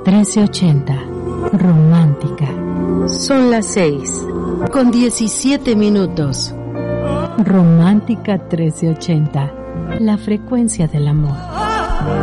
1380, romántica. Son las 6:17. Romántica 1380, la frecuencia del amor.